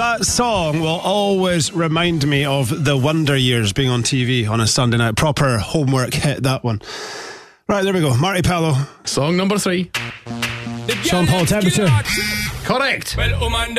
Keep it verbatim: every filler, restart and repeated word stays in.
That song will always remind me of the Wonder Years being on T V on a Sunday night. Proper homework hit, that one. Right, there we go. Marty Pellow. Song number three. Sean Paul, Temperature. Correct.